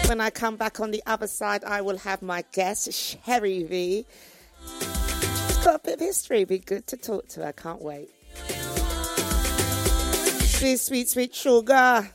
When I come back on the other side, I will have my guest, Sherry V. She's got a bit of history. Be good to talk to her. Can't wait. Sweet, sweet, sweet sugar.